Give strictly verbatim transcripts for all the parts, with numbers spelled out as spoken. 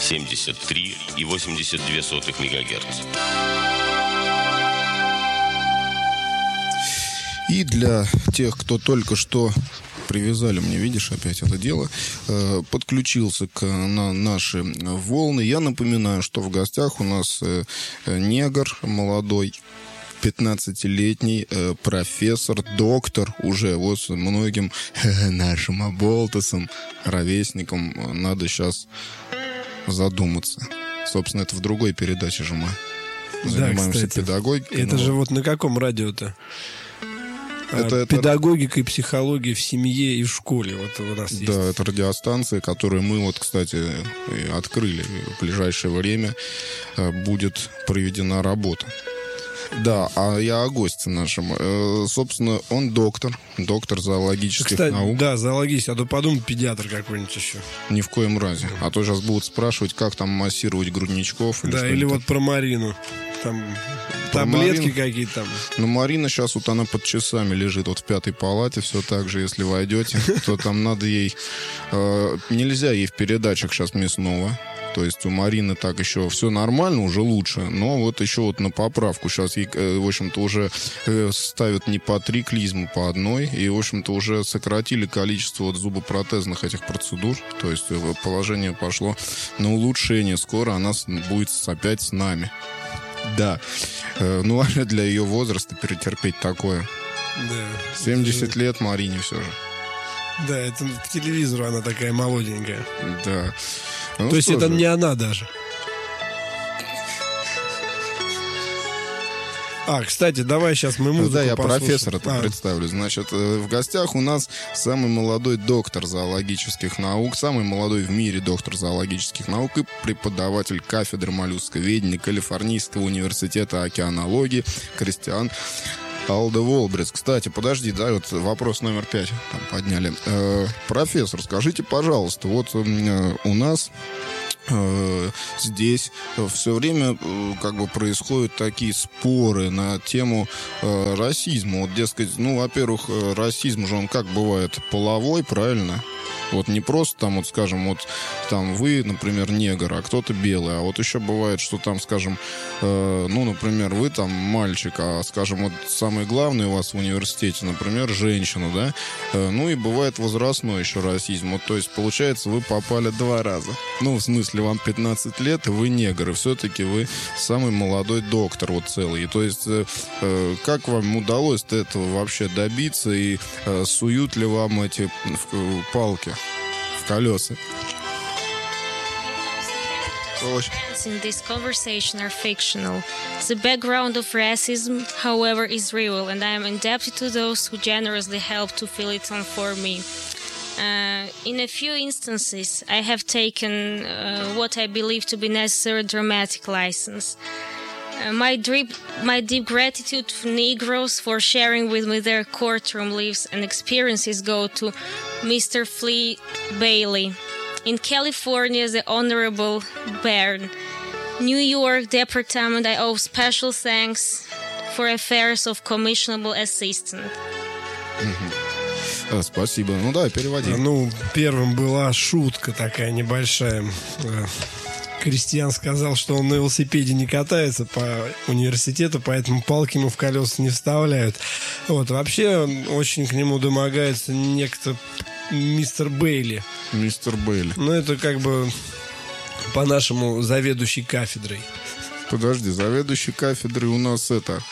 семьдесят три и восемьдесят две сотых мегагерца. И для тех, кто только что привязали мне, видишь, опять это дело, э, подключился к на наши волны, я напоминаю, что в гостях у нас э, негр молодой, пятнадцатилетний э, профессор, доктор уже, вот многим э, нашим оболтусам, ровесникам надо сейчас задуматься. Собственно, это в другой передаче же мы занимаемся, да, педагогикой. Это но... же вот на каком радио-то? Это, это... Педагогика и психология в семье и в школе. Вот у нас есть. Да, это радиостанция, которую мы, вот, кстати, открыли. В ближайшее время будет проведена работа. Да, а я о госте нашем. Э, собственно, он доктор, доктор зоологических Кстати, наук. Да, зоологический, а то подумай, педиатр какой-нибудь еще. Ни в коем разе. А то сейчас будут спрашивать, как там массировать грудничков. Или да, или вот про Марину. Там про таблетки Марину, какие-то там. Ну, Марина сейчас вот она под часами лежит вот в пятой палате. Все так же, если войдете, то там надо ей... Э, нельзя ей в передачах сейчас мясного. То есть у Марины так еще все нормально, уже лучше. Но вот еще вот на поправку сейчас ей, в общем-то, уже ставят не по три клизмы, по одной. И, в общем-то, уже сократили количество вот зубопротезных этих процедур. То есть положение пошло на улучшение. Скоро она будет опять с нами. Да. Ну, а для ее возраста перетерпеть такое. Да. семьдесят лет Марине все же. Да, это к телевизору она такая молоденькая. Да. Ну, то есть это же? не она даже. А, кстати, давай сейчас мы музыку Да, я послушаем. профессора-то а. представлю. Значит, в гостях у нас самый молодой доктор зоологических наук, самый молодой в мире доктор зоологических наук и преподаватель кафедры моллюсковедения Калифорнийского университета океанологии Кристиан Алдеволбрец. Кстати, подожди, да, вот вопрос номер пять там подняли. Э, профессор, скажите, пожалуйста, вот э, у нас э, здесь все время э, как бы происходят такие споры на тему э, расизма. Вот, дескать, ну, во-первых, э, расизм же он как бывает половой, правильно? Вот не просто там, вот, скажем, вот там вы, например, негр, а кто-то белый. А вот еще бывает, что там, скажем, э, ну, например, вы там мальчик, а, скажем, вот самый главный у вас в университете, например, женщина, да? Э, ну и бывает возрастной еще расизм. Вот, то есть, получается, вы попали два раза. Ну, в смысле, вам пятнадцать лет, и вы негр, и все-таки вы самый молодой доктор вот целый. И, то есть, э, э, как вам удалось этого вообще добиться, и э, суют ли вам эти э, палки в колеса? In this conversation are fictional. The background of racism, however, is real, and I am indebted to those who generously helped to fill it on for me. Uh, in a few instances, I have taken uh, what I believe to be necessary dramatic license. Uh, my, deep, my deep gratitude to Negroes for sharing with me their courtroom lives and experiences go to Mister Flea Bailey. In California, the Honorable Baird. New York Department, I owe special thanks for affairs of commissionable assistant. Mm-hmm. А, спасибо. Ну да, переводи. Ну, первым была шутка такая небольшая. Кристиан сказал, что он на велосипеде не катается по университету, поэтому палки ему в колеса не вставляют. Вот. Вообще, очень к нему домогается некто мистер Бейли. Мистер Бейли. Ну, это как бы по-нашему заведующий кафедрой. Подожди, заведующий кафедрой у нас это...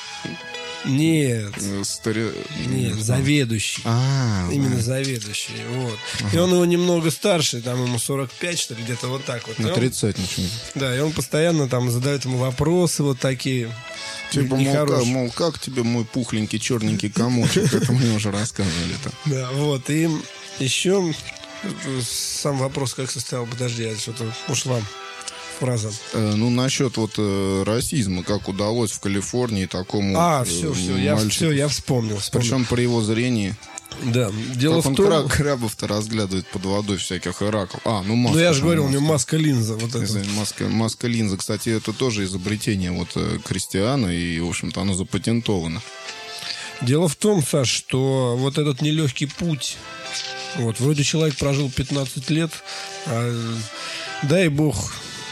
Нет. Старе... Нет, заведующий. А, Именно да. заведующий. Вот. Ага. И он его немного старше, там ему сорок пять, что ли, где-то вот так вот. На тридцать ничего. Да, и он постоянно там задает ему вопросы вот такие. Типа, мол как, мол, как тебе мой пухленький черненький комочек? Это мне уже рассказывали там. Да, вот. И еще сам вопрос как состоял. Подожди, я что-то ушла. Фраза. Э, ну, насчет вот э, расизма, как удалось в Калифорнии такому А, э, все, все, я, все, я вспомнил, вспомнил. Причем при его зрении. Да, дело как в он том... краб, крабов-то разглядывает под водой всяких ираков. А, ну маска. Ну, я же говорил, маска. у него маска-линза. Вот это. Маска, маска-линза, кстати, это тоже изобретение вот Кристиана, и, в общем-то, оно запатентовано. Дело в том, Саш, что вот этот нелегкий путь, вот, вроде человек прожил пятнадцать лет, а, дай бог...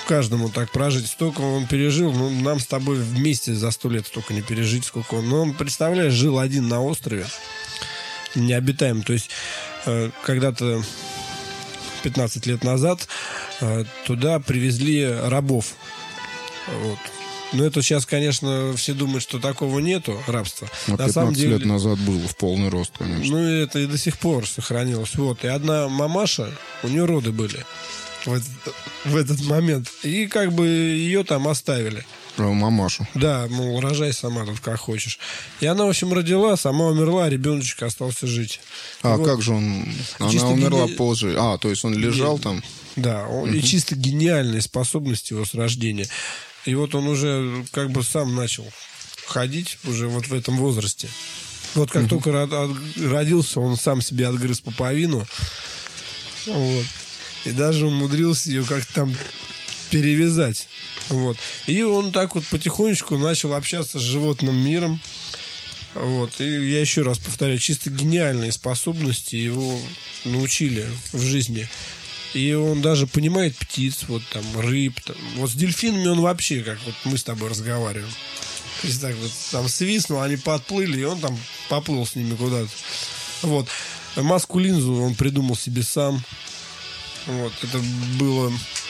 каждому так прожить. Столько он пережил, ну, нам с тобой вместе за сто лет столько не пережить, сколько он. Но он, представляешь, жил один на острове, необитаемом. То есть, э, когда-то пятнадцать лет назад э, туда привезли рабов. Вот. Но это сейчас, конечно, все думают, что такого нету, рабства. А на самом деле, лет назад было в полный рост, конечно. Ну, это и до сих пор сохранилось. Вот. И одна мамаша, у нее роды были в этот, в этот момент. И как бы ее там оставили. Мамашу. Да, мол, рожай сама тут как хочешь. И она, в общем, родила, сама умерла, а ребеночек остался жить. А вот. Как же он... Она Чисто умерла гени... позже. А, то есть он лежал Нет. там? Да, он... угу. И чисто гениальные способности его с рождения. И вот он уже как бы сам начал ходить уже вот в этом возрасте. Вот как угу. только родился, он сам себе отгрыз пуповину. Вот. И даже умудрился ее как-то там перевязать. Вот. И он так вот потихонечку начал общаться с животным миром. Вот. И я еще раз повторяю, чисто гениальные способности его научили в жизни. И он даже понимает птиц, вот там, рыб. Там. Вот с дельфинами он вообще, как вот мы с тобой разговариваем. То есть так вот там свистнул, они подплыли, и он там поплыл с ними куда-то. Вот. Маску-линзу он придумал себе сам. Вот. Это было...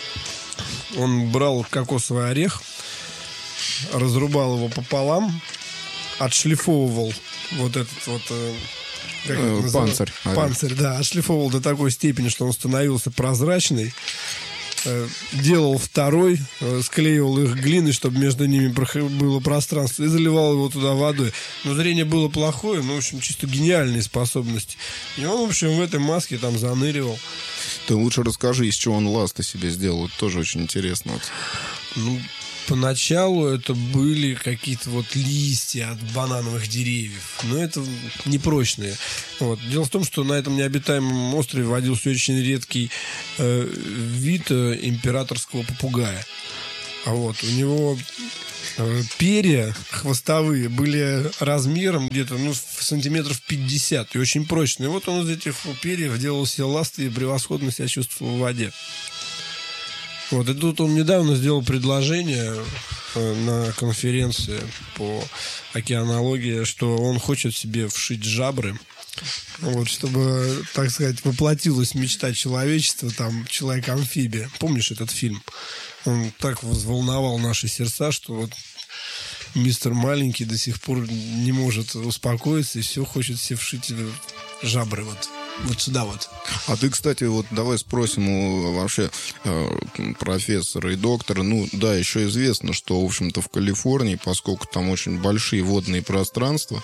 Он брал кокосовый орех, разрубал его пополам, отшлифовывал вот этот вот... Как э, панцирь. Панцирь, да. Отшлифовывал до такой степени, что он становился прозрачный. Э, делал второй, э, склеивал их глиной, чтобы между ними было пространство, и заливал его туда водой. Но зрение было плохое, ну, в общем, чисто гениальные способности. И он, в общем, в этой маске там заныривал. Ты лучше расскажи, из чего он ласты себе сделал. Это тоже очень интересно. Ну, поначалу это были какие-то вот листья от банановых деревьев. Но это непрочные. Вот. Дело в том, что на этом необитаемом острове водился очень редкий э, вид э, императорского попугая. А вот у него э, перья хвостовые были размером где-то ну, сантиметров пятьдесят и очень прочные. Вот он из этих перьев делал себе ласты и превосходно себя чувствовал в воде. Вот, и тут он недавно сделал предложение э, на конференции по океанологии, что он хочет себе вшить жабры, вот, чтобы, так сказать, воплотилась мечта человечества, там, Человек-амфибия. Помнишь этот фильм? Он так взволновал наши сердца, что вот мистер Маленький до сих пор не может успокоиться и все хочет себе вшить жабры, вот. Вот сюда вот. А ты, кстати, вот давай спросим у вообще э, профессора и доктора. Ну, да, еще известно, что, в общем-то, в Калифорнии, поскольку там очень большие водные пространства,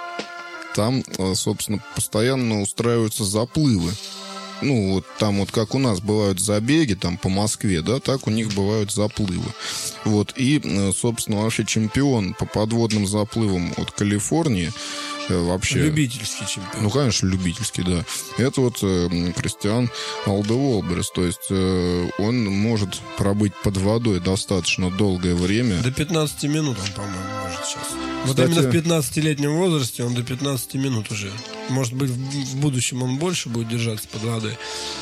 там, э, собственно, постоянно устраиваются заплывы. Ну, вот там вот как у нас бывают забеги там по Москве, да, так у них бывают заплывы. Вот, и, э, собственно, вообще чемпион по подводным заплывам от Калифорнии вообще... Любительский чемпион. Ну, конечно, любительский, да. Это вот э, Кристиан Алдеволберс. То есть э, он может пробыть под водой достаточно долгое время. До пятнадцати минут он, по-моему, может сейчас. Кстати, вот именно в пятнадцатилетнем возрасте он до пятнадцати минут уже. Может быть, в будущем он больше будет держаться под водой.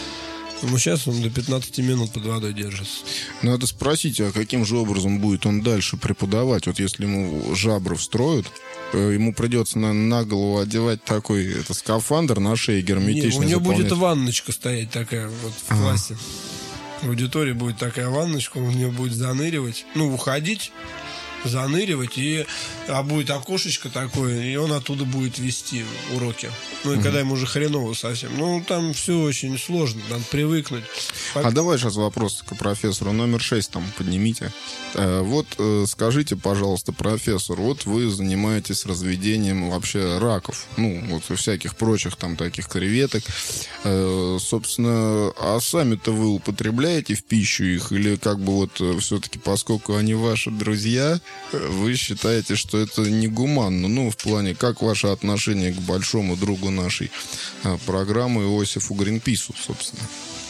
Но сейчас он до пятнадцати минут под водой держится. Надо спросить, а каким же образом будет он дальше преподавать? Вот если ему жабры встроят, ему придется на, на голову одевать такой это, скафандр на шее герметичный. Не, у него заполнять. будет ванночка стоять такая вот в ага. классе. В аудитории будет такая ванночка, он в нее будет заныривать. Ну, уходить, заныривать, и, а будет окошечко такое, и он оттуда будет вести уроки. Ну, и угу. когда ему уже хреново совсем. Ну, там все очень сложно, надо привыкнуть. А давай сейчас вопрос к профессору. Номер шесть там поднимите. Э, вот э, скажите, пожалуйста, профессор, вот вы занимаетесь разведением вообще раков, ну, вот и всяких прочих там таких креветок. Э, собственно, а сами-то вы употребляете в пищу их? Или как бы вот э, все-таки, поскольку они ваши друзья, вы считаете, что это негуманно? Ну, в плане, как ваше отношение к большому другу нашей а, программы Иосифу Гринпису, собственно?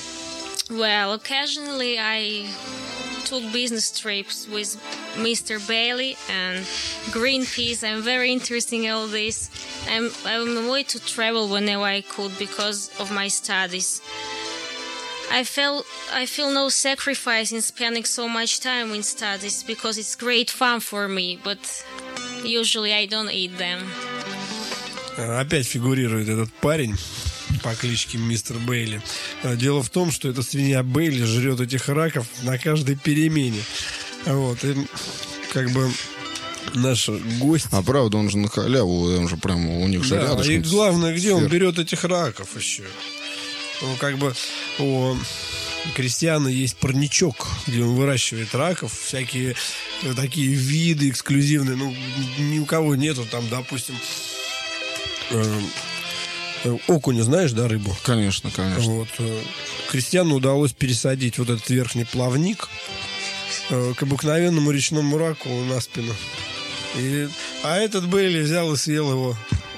Well, occasionally I took business trips with Mister Bailey and Greenpeace. I'm very interested in all this. I'm, I'm away to travel whenever I could because of my studies. I feel I feel no sacrifice in spending so much time in studies because it's great fun for me, but usually I don't eat them. Опять фигурирует этот парень по кличке Мистер Бейли. Дело в том, что эта свинья Бейли жрет этих раков на каждой перемене. Вот, и как бы наш гость... А правда, он же на халяву, он же прямо у них же да, рядышком. И главное, где сверх. он берет этих раков еще? Ну, как бы у Кристиана есть парничок, где он выращивает раков, всякие такие виды эксклюзивные. Ну, ни у кого нету там, допустим, э, э, окуня, знаешь, да, рыбу? Конечно, конечно. Вот. Кристиану удалось пересадить вот этот верхний плавник э, к обыкновенному речному раку на спину. И, а этот Бейли взял и съел его.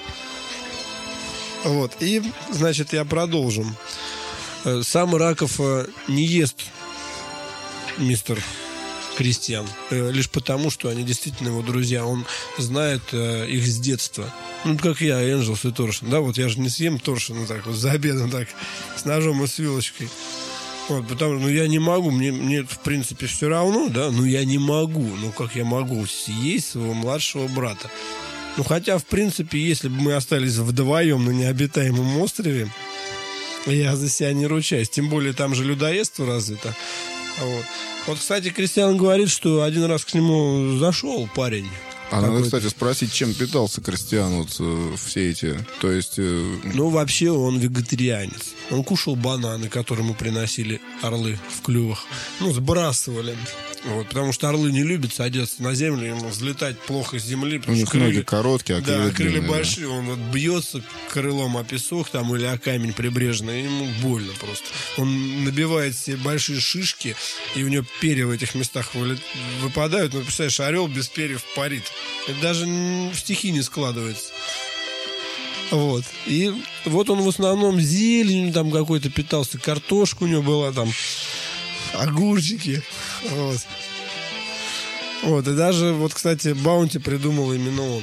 Вот. И, значит, я продолжу. Сам раков не ест мистер Кристиан, лишь потому, что они действительно его друзья. Он знает их с детства. Ну, как я, Энджелс и Торшин. Да, вот я же не съем Торшина так вот за обедом, так, с ножом и с вилочкой. Вот, потому что, ну, я не могу, мне, мне в принципе все равно, да, но я не могу. Ну, как я могу съесть своего младшего брата? Ну, хотя, в принципе, если бы мы остались вдвоем на необитаемом острове, я за себя не ручаюсь. Тем более, там же людоедство развито. Вот. Вот, кстати, Кристиан говорит, что один раз к нему зашел парень. А надо, кстати, спросить, чем питался Кристиан вот э, все эти, то есть... Э... Ну, вообще, он вегетарианец. Он кушал бананы, которые ему приносили орлы в клювах. Ну, сбрасывали. Вот, потому что орлы не любят садиться на землю, ему взлетать плохо с земли. У них крылья, ноги короткие, а крылья да, крылья длинные, большие. Да. Он вот бьется крылом о песок там, или о камень прибрежный, и ему больно просто. Он набивает себе большие шишки, и у него перья в этих местах выпадают. Ну, представляешь, орел без перьев парит. Это даже в стихи не складывается. Вот. И вот он в основном зеленью там какой-то питался, картошка у него была там, огурчики. Вот. Вот. И даже, вот, кстати, Баунти придумал именно он.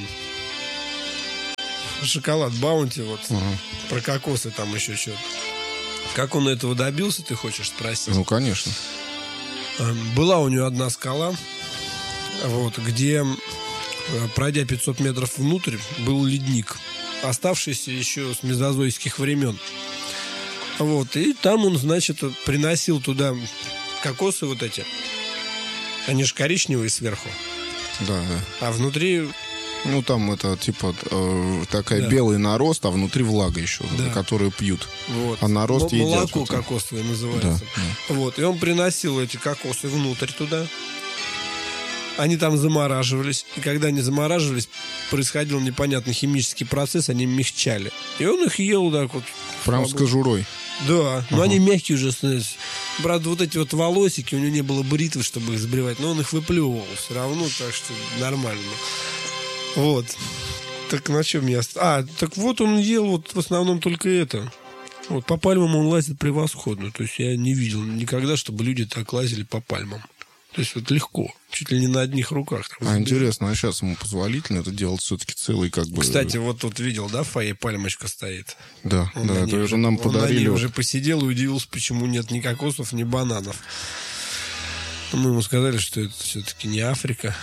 Шоколад Баунти, вот. Угу. Про кокосы там еще что-то. Как он этого добился, ты хочешь спросить? Ну, конечно. Была у него одна скала, вот, где, пройдя пятьсот метров внутрь, был ледник, оставшийся еще с мезозойских времен. Вот, и там он, значит, приносил туда кокосы вот эти. Они же коричневые сверху. Да, да. А внутри... Ну, там это, типа, э, такая да. белый нарост, а внутри влага еще, да. которую пьют. Вот. А нарост едят. Молоко вот кокосовое называется. Да, да. Вот, и он приносил эти кокосы внутрь туда. Они там замораживались. И когда они замораживались, происходил непонятный химический процесс, они мягчали. И он их ел так вот. Прям с кожурой. Да, но ага. они мягкие уже становятся. Правда, вот эти вот волосики, у него не было бритвы, чтобы их сбривать, но он их выплевывал все равно, так что нормально. Вот. Так на чем я... А, так вот он ел вот в основном только это. Вот по пальмам он лазит превосходно. То есть я не видел никогда, чтобы люди так лазили по пальмам. То есть вот легко. Чуть ли не на одних руках. Там, а интересно, а сейчас ему позволительно это делать все-таки целый как бы... Кстати, вот тут видел, да, в фойе пальмочка стоит? Да, он да, это уже нам подарили. Он на ней уже посидел и удивился, почему нет ни кокосов, ни бананов. Мы ему сказали, что это все-таки не Африка.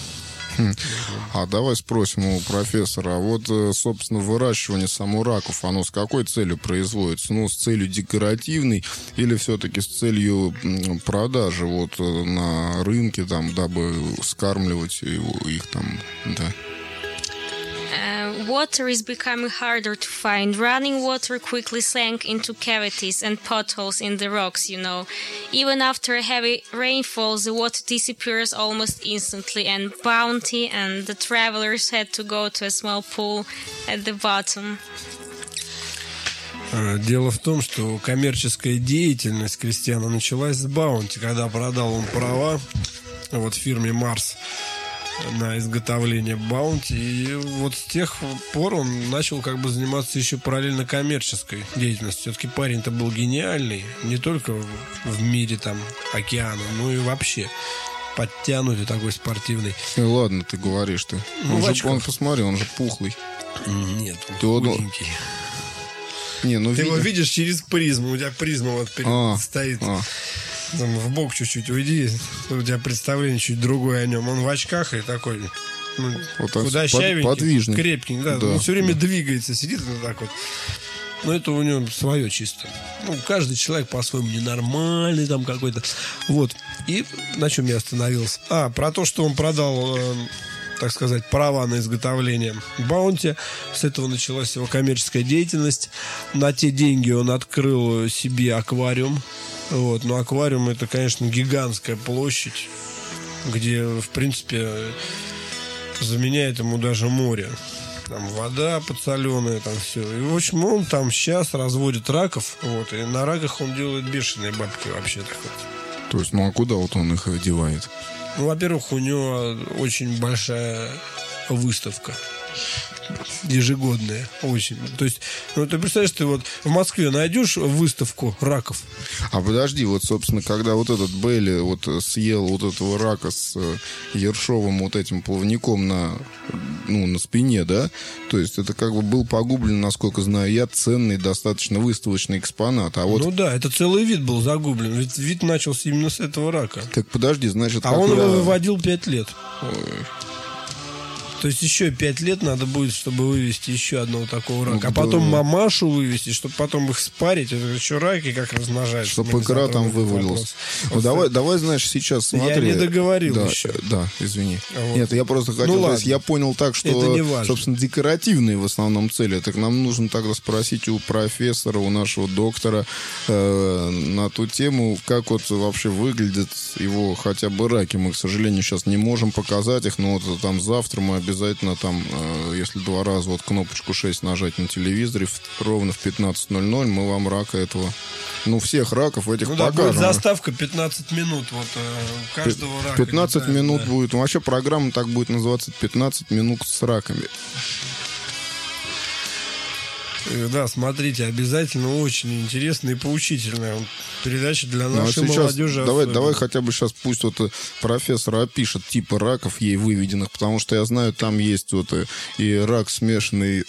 А давай спросим у профессора, а вот, собственно, выращивание самураков, оно с какой целью производится? Ну, с целью декоративной или все-таки с целью продажи вот на рынке, там, дабы скармливать их там, да? Uh, water is becoming harder to find. Running water quickly sank into cavities and potholes in the rocks, you know. Even after a heavy rainfall, the water disappears almost instantly, and Bounty and the travelers had to go to a small pool at the bottom. Дело в том, что коммерческая деятельность Кристиана началась с Баунти, когда продал он права вот фирме Марс на изготовление Баунти. И вот с тех пор он начал как бы заниматься еще параллельно коммерческой деятельностью. Все-таки парень-то был гениальный. Не только в мире там океана, но и вообще подтянутый, такой спортивный. Ну ладно, ты говоришь ты. Ну, он, же, он, посмотри, он же пухлый. Нет, он ты худенький. Не, ну, Ты видно... его видишь через призму, у тебя призма вот перед а, стоит. А. Там, в бок чуть-чуть уйди, у тебя представление чуть другое о нем. Он в очках и такой... Ну, вот худощавенький, под, подвижный. крепкий, да, да. Он все время да. двигается, сидит вот так вот. Но это у него свое чисто. Ну, каждый человек по-своему ненормальный там какой-то. Вот. И на чем я остановился? А, про то, что он продал, э, так сказать, права на изготовление Баунти. С этого началась его коммерческая деятельность. На те деньги он открыл себе аквариум. Вот. Но аквариум — это, конечно, гигантская площадь, где, в принципе, заменяет ему даже море. Там вода подсоленая, там все. И, в общем, он там сейчас разводит раков. Вот, и на раках он делает бешеные бабки вообще. Так вот. То есть, ну а куда вот он их одевает? Ну, во-первых, у него очень большая выставка. Ежегодная. Очень. То есть, ну, ты представляешь, ты вот в Москве найдешь выставку раков. А подожди, вот, собственно, когда вот этот Бейли вот съел вот этого рака с ершовым вот этим плавником на, ну, на спине, да, то есть это как бы был погублен, насколько знаю я, ценный достаточно выставочный экспонат. А вот... Ну да, это целый вид был загублен. Ведь вид начался именно с этого рака. Так подожди, значит... А как он я... его выводил пять лет. Ой. То есть еще пять лет надо будет, чтобы вывести еще одного такого рака. Ну, а потом да. мамашу вывести, чтобы потом их спарить. Это еще раки как размножаются. Чтобы икра там вывалилась. Ну, давай, давай, знаешь, сейчас смотри. Я не договорил да, еще. Да, извини. Вот. Нет, я просто хотел... Ну, то есть я понял так, что, это не важно. собственно, декоративные в основном цели. Так нам нужно тогда спросить у профессора, у нашего доктора э, на ту тему, как вот вообще выглядят его хотя бы раки. Мы, к сожалению, сейчас не можем показать их, но вот там завтра мы обязательно там, э, если два раза вот кнопочку шесть нажать на телевизоре, в, ровно в пятнадцать ноль ноль мы вам рака этого, ну, всех раков этих Ну да, покажем. будет заставка пятнадцать минут вот э, каждого рака. пятнадцать детально, минут да. будет. Вообще программа так будет называться пятнадцать минут с раками. Да, смотрите, обязательно, очень интересная и поучительная передача для Ну, а нашей сейчас молодежи. давай, особенно. давай хотя бы сейчас пусть вот э, профессор опишет типы раков ей выведенных, потому что я знаю, там есть вот и, и рак, смешанный